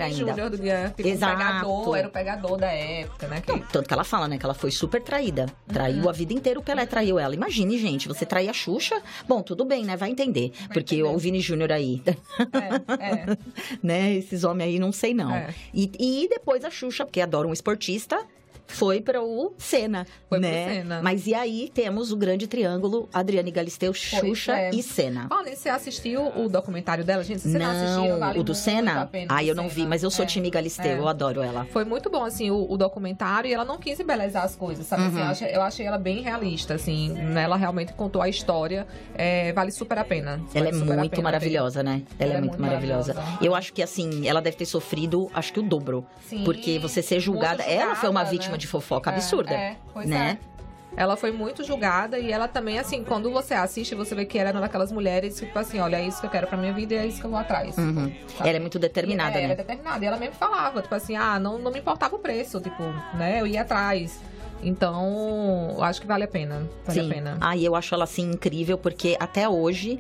ainda. Júnior do dia, tipo, Exato. era o pegador da época, né? Não, tanto que ela fala, né, que ela foi super traída. Traiu a vida inteira, o Pelé traiu ela. Imagine, gente, você trair a Xuxa, bom, tudo bem, né, vai entender. Porque o Vini Júnior aí, né, esses homens aí, não sei não. E depois a Xuxa, porque adora um esportista, foi para o Senna, né? Pro Senna. Mas e aí temos o grande triângulo, Adriane Galisteu, Xuxa e Senna. Paulinho, você assistiu o documentário dela, gente? Se você não assistiu, vale o do Senna? Eu não vi, mas eu sou time Galisteu, eu adoro ela. Foi muito bom, assim, o documentário, e ela não quis embelezar as coisas, sabe? Assim, eu achei ela bem realista, assim, né? Ela realmente contou a história, vale super a pena. Ela é muito maravilhosa, né? Ela é muito maravilhosa. Eu acho que, assim, ela deve ter sofrido, acho que o dobro. Sim, porque você ser julgada, ela foi uma vítima, né, de fofoca absurda, pois né? Ela foi muito julgada e ela também, assim, quando você assiste, você vê que ela era uma daquelas mulheres, tipo assim, olha, é isso que eu quero pra minha vida e é isso que eu vou atrás. Ela é muito determinada, né? Ela é determinada. E ela mesmo falava, tipo assim, não me importava o preço, tipo, né? Eu ia atrás. Então, acho que vale a pena. Vale a pena. E eu acho ela, assim, incrível, porque até hoje,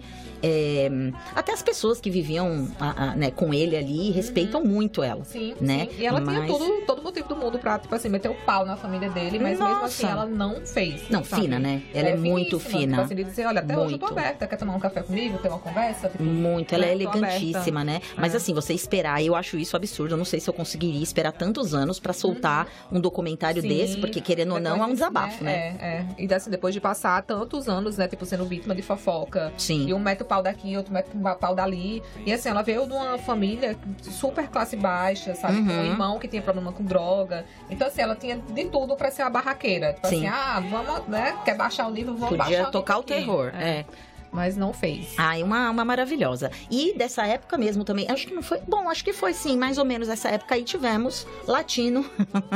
até as pessoas que viviam né, com ele ali, respeitam muito ela. Sim, né? Sim. E ela tinha todo motivo do mundo pra, tipo assim, meter o pau na família dele, mas mesmo assim, ela não fez. Não, sabe? Fina, né? Ela é muito fina. Tipo assim, de dizer, olha, até hoje eu tô aberta, quer tomar um café comigo, ter uma conversa? Tipo, muito, ela é elegantíssima, né? Mas assim, você esperar, eu acho isso absurdo, eu não sei se eu conseguiria esperar tantos anos pra soltar um documentário desse, porque querendo ou não, é um desabafo, né? E assim, depois de passar tantos anos, né, tipo, sendo vítima de fofoca. Sim. E um mete o pau daqui, outro mete o pau dali. E assim, ela veio de uma família super classe baixa, sabe? Com um irmão que tinha problema com droga. Então, assim, ela tinha de tudo pra ser a barraqueira. Tipo assim, vamos, né? Quer baixar o nível, vamos baixar o nível. Podia tocar o terror, Mas não fez. Uma maravilhosa. E dessa época mesmo também, acho que não foi... Bom, acho que foi sim, mais ou menos essa época aí tivemos Latino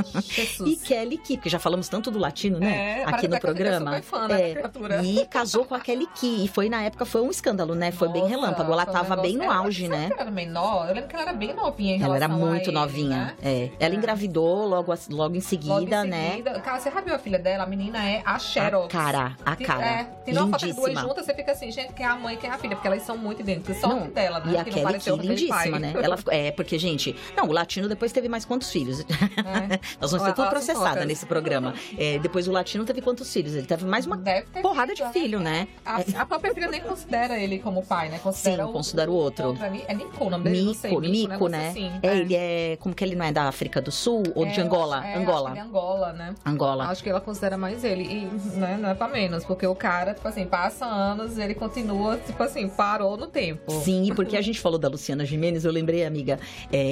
e Kelly Key, porque já falamos tanto do Latino, né? Aqui no programa. Super fã da criatura. E casou com a Kelly Key. E foi, na época, foi um escândalo, né? Foi bem relâmpago. Ela tava bem no auge, né? Ela era menor. Eu lembro que ela era bem novinha em relação Ela era muito a ele, novinha, né? Ela engravidou logo em seguida, né? Cara, você já viu a filha dela? A menina é a Xerox. A cara. Tirou uma foto das duas juntas, você fica assim, gente, quem é a mãe, quem é a filha? Porque elas são muito idênticas. Só dela, né? E a Kelly Key, lindíssima, né? Ela, porque, gente... Não, o Latino depois teve mais quantos filhos? Nós vamos ser tudo processada nesse programa. Depois o Latino teve quantos filhos? Ele teve mais uma porrada de filho, né? A própria filha nem considera ele como pai, né? Considera considera o outro. É Nico o nome dele? Nico, né? Assim. Ele é... Como que ele não é da África do Sul? Ou de Angola? Angola. É Angola, né? Angola. Acho que ela considera mais ele. E, né, não é pra menos. Porque o cara, tipo assim, passa anos, ele continua, tipo assim, parou no tempo. Sim, e porque a gente falou da Luciana Gimenez, eu lembrei, amiga,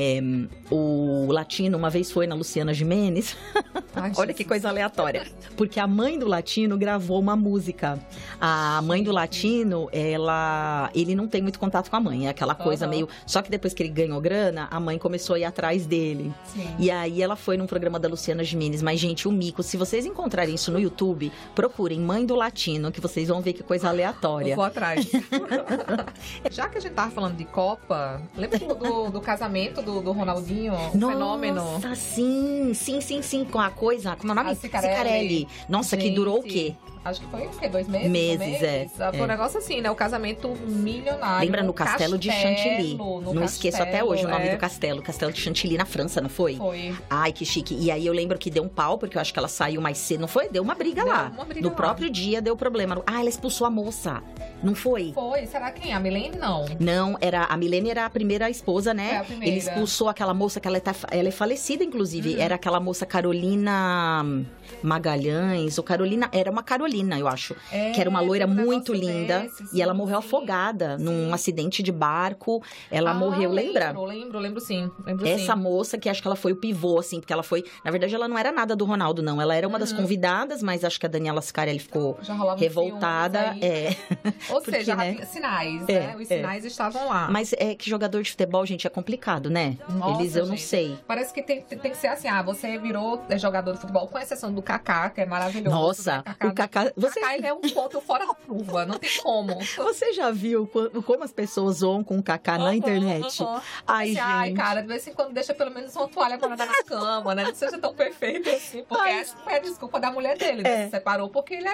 o Latino uma vez foi na Luciana Gimenez. Olha que coisa aleatória. Porque a mãe do Latino gravou uma música. A mãe do Latino, ele não tem muito contato com a mãe. É aquela coisa meio... Só que depois que ele ganhou grana, a mãe começou a ir atrás dele. Sim. E aí ela foi num programa da Luciana Gimenez. Mas, gente, o mico, se vocês encontrarem isso no YouTube, procurem Mãe do Latino, que vocês vão ver que coisa aleatória. Eu vou atrás. Já que a gente tava falando de Copa, lembra do casamento do Ronaldinho? Fenômeno. Nossa, sim. Com a coisa, como é o nome? Cicarelli. Nossa, gente, que durou o quê? Acho que foi o quê? 2 meses? Meses. Foi um negócio assim, né? O casamento milionário. Lembra no Castelo de Chantilly? Não esqueço até hoje o nome do castelo. Castelo de Chantilly na França, não foi? Foi. Ai, que chique. E aí eu lembro que deu um pau, porque eu acho que ela saiu mais cedo. Não foi? Deu uma briga lá. No próprio dia deu problema. Ela expulsou a moça. Não foi? Foi. Será quem? A Milene, não. Não, a Milene era a primeira esposa, né? A primeira. Ele expulsou aquela moça que ela é falecida, inclusive. Era aquela moça Carolina Magalhães, ou Carolina... Era uma Carolina, eu acho. Que era uma loira muito linda. E ela morreu afogada num acidente de barco. Ela morreu, lembra? Lembro sim. Essa moça, que acho que ela foi o pivô, assim, porque ela foi... Na verdade, ela não era nada do Ronaldo, não. Ela era uma das convidadas, mas acho que a Daniela Scarelli ficou revoltada. Ou seja, né? Sinais, né? Os sinais estavam lá. Mas é que jogador de futebol, gente, é complicado, né? Nossa, eu não sei. Parece que tem que ser assim, você virou jogador de futebol, com exceção do Kaká, que é maravilhoso. Nossa, né? o Kaká... Kaká, ele é um ponto fora da curva, não tem como. Você já viu como as pessoas zoam com o Kaká na internet? Ai, gente. Ai, cara, de vez em quando deixa pelo menos uma toalha pra nadar na cama, né? Não seja tão perfeito assim, porque essa foi a desculpa da mulher dele, né? Se separou porque ele era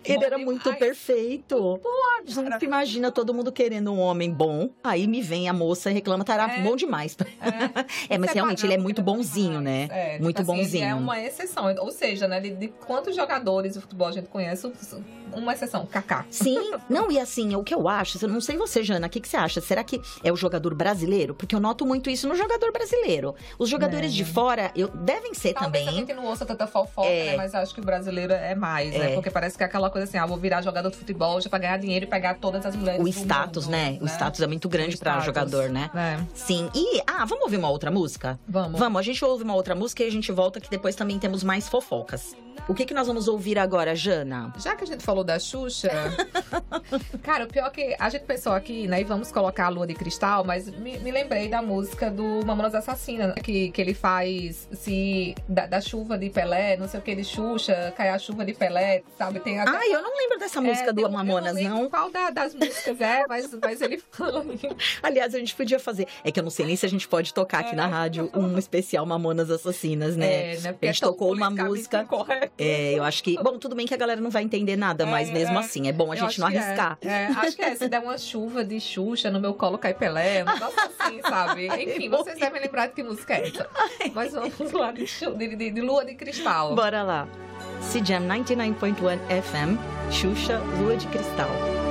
Ele era muito perfeito. Pode. Você imagina todo mundo querendo um homem bom, aí me vem a moça e reclama, tá bom demais. Mas realmente ele é muito bonzinho, né? Muito tipo bonzinho. Ele é uma exceção. Ou seja, né, de quantos jogadores de futebol a gente conhece, uma exceção, Kaká. Sim, não, e assim, o que eu acho, eu não sei você, Jana, o que você acha? Será que é o jogador brasileiro? Porque eu noto muito isso no jogador brasileiro. Os jogadores de fora devem ser Talvez também. A gente não ouça tanta fofoca, né? Mas acho que o brasileiro é mais, né? Porque parece que é aquela coisa assim, vou virar jogador de futebol já pra ganhar dinheiro e pegar todas as mulheres O do status, mundo, né? O status é muito grande pra jogador, né? Sim. E, vamos ouvir uma outra música? Vamos. Vamos, a gente ouve uma outra música e a gente volta que depois também temos mais fofocas. O que nós vamos ouvir agora, Jana? Já que a gente falou da Xuxa, cara, o pior é que a gente pensou aqui, né, e vamos colocar a Lua de Cristal, mas me lembrei da música do Mamonas Assassina, né, que ele faz da chuva de Pelé, não sei o que, de Xuxa, cai a chuva de Pelé, sabe? Tem até... eu não lembro dessa música do Mamonas, eu não. Lembro qual das músicas mas ele fala. Aliás, a gente podia fazer, é que eu não sei nem se a gente pode tocar aqui na rádio um especial Mamonas Assassinas, né? Né? A gente tocou uma música... eu acho que... Bom, tudo bem que a galera não vai entender nada, mas mesmo assim, é bom a gente não arriscar. Acho que se der uma chuva de Xuxa no meu colo cai Pelé, um negócio assim, sabe? Enfim, vocês devem lembrar de que música é essa. Mas vamos lá, de Lua de Cristal. Bora lá. CJAM 99.1 FM, Xuxa, Lua de Cristal.